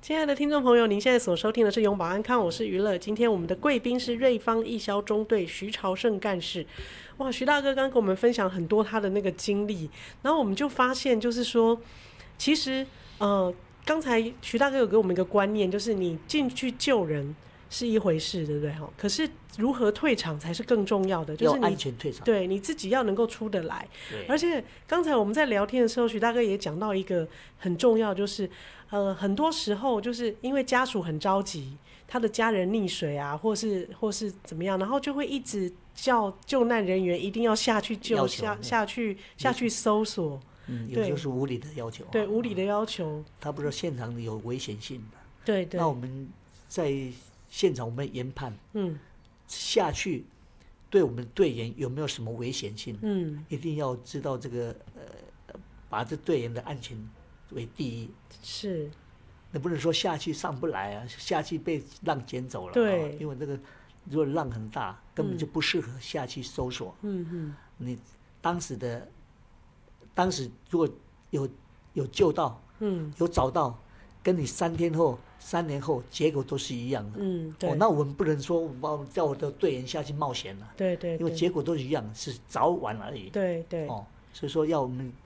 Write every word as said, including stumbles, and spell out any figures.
亲爱的听众朋友，您现在所收听的是永保安康，我是娱乐。今天我们的贵宾是瑞芳义消中队徐朝胜干事。哇，徐大哥刚跟我们分享很多他的那个经历，然后我们就发现，就是说，其实呃，刚才徐大哥有给我们一个观念，就是你进去救人是一回事，对不对？可是如何退场才是更重要的，就是你要安全退场， 对你自己要能够出得来。而且刚才我们在聊天的时候，徐大哥也讲到一个很重要，就是呃，很多时候就是因为家属很着急，他的家人溺水啊，或是或是怎么样，然后就会一直叫救难人员一定要下去救，下下去下去搜索。 嗯，有时候是无理的要求、啊， 对，无理的要求。 他不知道现场有危险性的， 对对。 那我们在现场我们研判， 嗯， 下去对我们队员有没有什么危险性？ 嗯， 一定要知道这个呃，把这队员的安全为第一。 是。 你不能说下去上不来啊，下去被浪捡走了、啊。 对。 因为那个如果浪很大，根本就不适合下去搜索。 嗯嗯。 你当时的。当时如果有有救到，嗯，有找到，跟你三天后、三年后结果都是一样的， 嗯，对。 哦，那我们不能说我叫我的队员下去冒险了， 对 对, 對， 因为结果都是一样，是早晚而已。 对对。 哦，所以说要我们